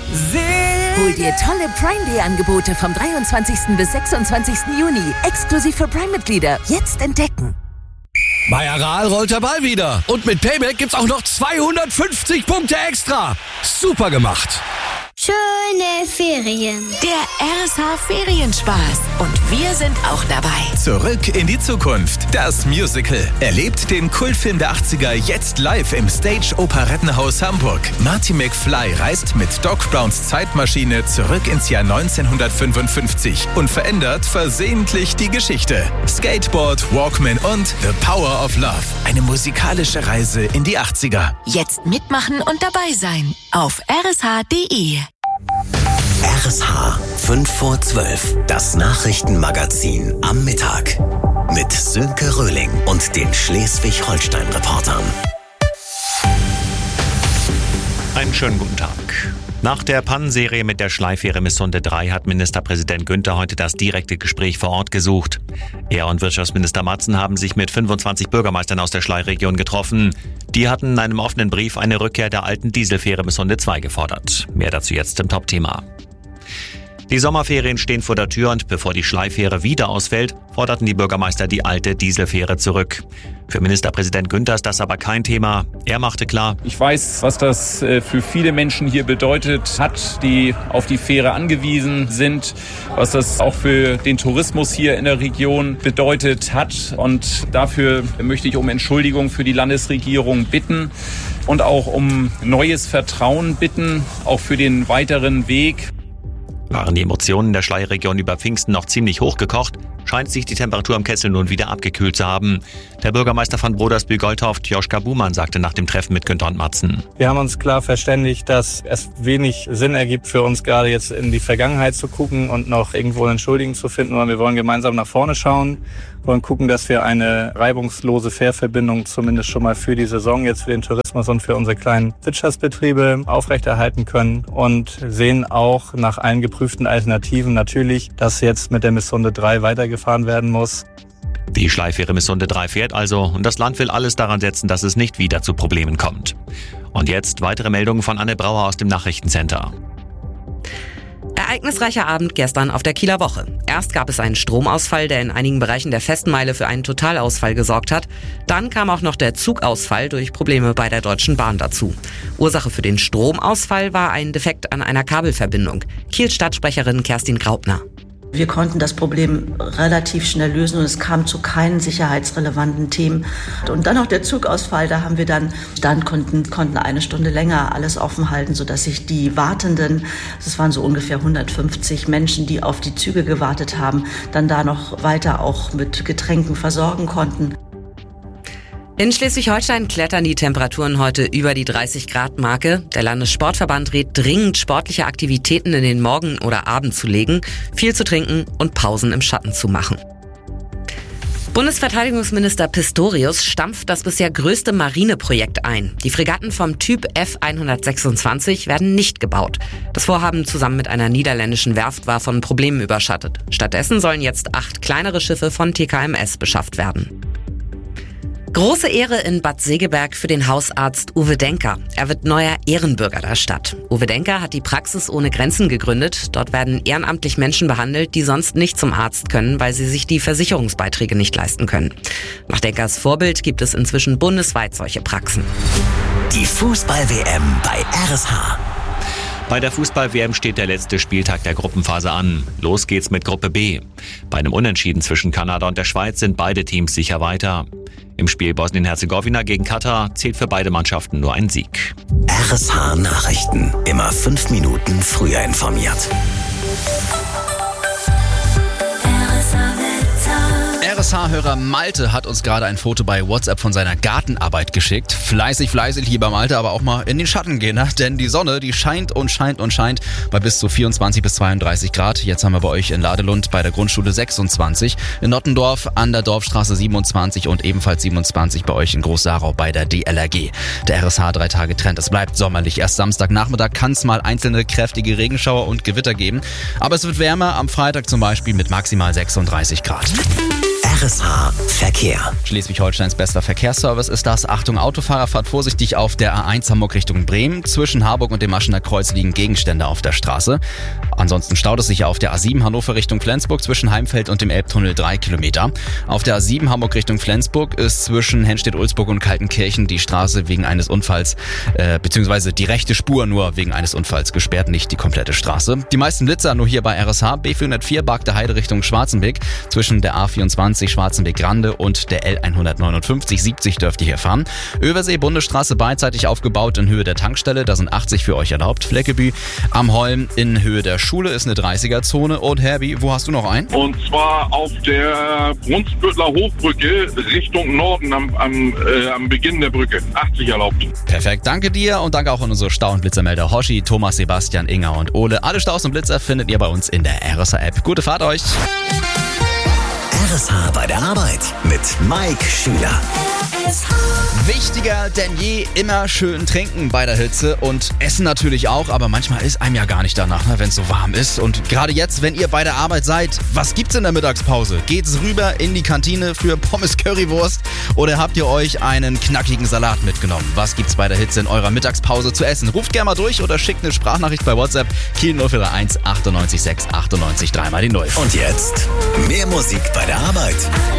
Hol dir tolle Prime-Day-Angebote vom 23. bis 26. Juni. Exklusiv für Prime-Mitglieder. Jetzt entdecken. Bei Aral rollt der Ball wieder. Und mit Payback gibt's auch noch 250 Punkte extra. Super gemacht. Schöne Ferien. Der RSH-Ferienspaß. Und wir sind auch dabei. Zurück in die Zukunft. Das Musical. Erlebt den Kultfilm der 80er jetzt live im Stage Operettenhaus Hamburg. Marty McFly reist mit Doc Browns Zeitmaschine zurück ins Jahr 1955 und verändert versehentlich die Geschichte. Skateboard, Walkman und The Power of Love. Eine musikalische Reise in die 80er. Jetzt mitmachen und dabei sein. Auf rsh.de. RSH 5 vor 12, das Nachrichtenmagazin am Mittag. Mit Sönke Röhling und den Schleswig-Holstein-Reportern. Einen schönen guten Tag. Nach der Pannenserie mit der Schleifähre Misssunde 3 hat Ministerpräsident Günther heute das direkte Gespräch vor Ort gesucht. Er und Wirtschaftsminister Matzen haben sich mit 25 Bürgermeistern aus der Schlei-Region getroffen. Die hatten in einem offenen Brief eine Rückkehr der alten Dieselfähre Misssunde 2 gefordert. Mehr dazu jetzt im Top-Thema. Die Sommerferien stehen vor der Tür und bevor die Schleifähre wieder ausfällt, forderten die Bürgermeister die alte Dieselfähre zurück. Für Ministerpräsident Günther ist das aber kein Thema. Er machte klar: Ich weiß, was das für viele Menschen hier bedeutet hat, die auf die Fähre angewiesen sind, was das auch für den Tourismus hier in der Region bedeutet hat. Und dafür möchte ich um Entschuldigung für die Landesregierung bitten und auch um neues Vertrauen bitten, auch für den weiteren Weg. Waren die Emotionen der Schlei-Region über Pfingsten noch ziemlich hochgekocht, scheint sich die Temperatur im Kessel nun wieder abgekühlt zu haben. Der Bürgermeister von Brodersbühl-Goldhoft, Joschka Buhmann, sagte nach dem Treffen mit Günther und Matzen: Wir haben uns klar verständigt, dass es wenig Sinn ergibt für uns, gerade jetzt in die Vergangenheit zu gucken und noch irgendwo einen Schuldigen zu finden, sondern wir wollen gemeinsam nach vorne schauen, wollen gucken, dass wir eine reibungslose Fährverbindung zumindest schon mal für die Saison jetzt für den Tourismus und für unsere kleinen Wirtschaftsbetriebe aufrechterhalten können und sehen auch nach allen geprüften Alternativen natürlich, dass jetzt mit der Misssunde 3 weitergefahren werden muss. Die Schleifähre Misssunde 3 fährt also und das Land will alles daran setzen, dass es nicht wieder zu Problemen kommt. Und jetzt weitere Meldungen von Anne Brauer aus dem Nachrichtencenter. Ereignisreicher Abend gestern auf der Kieler Woche. Erst gab es einen Stromausfall, der in einigen Bereichen der Festmeile für einen Totalausfall gesorgt hat. Dann kam auch noch der Zugausfall durch Probleme bei der Deutschen Bahn dazu. Ursache für den Stromausfall war ein Defekt an einer Kabelverbindung. Kiel-Stadtsprecherin Kerstin Graupner. Wir konnten das Problem relativ schnell lösen und es kam zu keinen sicherheitsrelevanten Themen. Und dann noch der Zugausfall, da haben wir dann konnten eine Stunde länger alles offen halten, sodass sich die Wartenden, das waren so ungefähr 150 Menschen, die auf die Züge gewartet haben, dann da noch weiter auch mit Getränken versorgen konnten. In Schleswig-Holstein klettern die Temperaturen heute über die 30-Grad-Marke. Der Landessportverband rät dringend, sportliche Aktivitäten in den Morgen oder Abend zu legen, viel zu trinken und Pausen im Schatten zu machen. Bundesverteidigungsminister Pistorius stampft das bisher größte Marineprojekt ein. Die Fregatten vom Typ F-126 werden nicht gebaut. Das Vorhaben zusammen mit einer niederländischen Werft war von Problemen überschattet. Stattdessen sollen jetzt 8 kleinere Schiffe von TKMS beschafft werden. Große Ehre in Bad Segeberg für den Hausarzt Uwe Denker. Er wird neuer Ehrenbürger der Stadt. Uwe Denker hat die Praxis ohne Grenzen gegründet. Dort werden ehrenamtlich Menschen behandelt, die sonst nicht zum Arzt können, weil sie sich die Versicherungsbeiträge nicht leisten können. Nach Denkers Vorbild gibt es inzwischen bundesweit solche Praxen. Die Fußball-WM bei RSH. Bei der Fußball-WM steht der letzte Spieltag der Gruppenphase an. Los geht's mit Gruppe B. Bei einem Unentschieden zwischen Kanada und der Schweiz sind beide Teams sicher weiter. Im Spiel Bosnien-Herzegowina gegen Katar zählt für beide Mannschaften nur ein Sieg. RSH Nachrichten. Immer 5 Minuten früher informiert. RSH-Hörer Malte hat uns gerade ein Foto bei WhatsApp von seiner Gartenarbeit geschickt. Fleißig, lieber Malte, aber auch mal in den Schatten gehen, ne? Denn die Sonne, die scheint und scheint und scheint bei bis zu 24 bis 32 Grad. Jetzt haben wir bei euch in Ladelund bei der Grundschule 26, in Nottendorf an der Dorfstraße 27 und ebenfalls 27 bei euch in Groß-Sarau bei der DLRG. Der RSH 3-Tage-Trend, es bleibt sommerlich. Erst Samstagnachmittag kann es mal einzelne kräftige Regenschauer und Gewitter geben. Aber es wird wärmer, am Freitag zum Beispiel mit maximal 36 Grad. RSH Verkehr. Schleswig-Holsteins bester Verkehrsservice ist das. Achtung Autofahrer, fahrt vorsichtig auf der A1 Hamburg Richtung Bremen. Zwischen Harburg und dem Maschener Kreuz liegen Gegenstände auf der Straße. Ansonsten staut es sich auf der A7 Hannover Richtung Flensburg zwischen Heimfeld und dem Elbtunnel 3 Kilometer. Auf der A7 Hamburg Richtung Flensburg ist zwischen Hennstedt-Ulzburg und Kaltenkirchen die Straße wegen eines Unfalls, beziehungsweise die rechte Spur nur wegen eines Unfalls gesperrt, nicht die komplette Straße. Die meisten Blitzer nur hier bei RSH. B404 Barkte Heide Richtung Schwarzenbeck. Zwischen der A24 Schwarzenbeck-Grande und der L159 70 dürft ihr hier fahren. Översee Bundesstraße beidseitig aufgebaut in Höhe der Tankstelle. Da sind 80 für euch erlaubt. Fleckebü am Holm in Höhe der Schule ist eine 30er-Zone. Und Herbie, wo hast du noch einen? Und zwar auf der Brunsbüttler Hochbrücke Richtung Norden am Beginn der Brücke. 80 erlaubt. Perfekt, danke dir und danke auch an unsere Stau- und Blitzermelder Hoshi, Thomas, Sebastian, Inga und Ole. Alle Staus und Blitzer findet ihr bei uns in der RSH-App. Gute Fahrt euch! RSH bei der Arbeit mit Mike Schüler. Wichtiger denn je, immer schön trinken bei der Hitze und essen natürlich auch, aber manchmal ist einem ja gar nicht danach, wenn es so warm ist. Und gerade jetzt, wenn ihr bei der Arbeit seid, was gibt's in der Mittagspause? Geht's rüber in die Kantine für Pommes Currywurst oder habt ihr euch einen knackigen Salat mitgenommen? Was gibt's bei der Hitze in eurer Mittagspause zu essen? Ruft gerne mal durch oder schickt eine Sprachnachricht bei WhatsApp Kiel 0431 98 6 98 3 mal die 0. Und jetzt mehr Musik bei der Arbeit.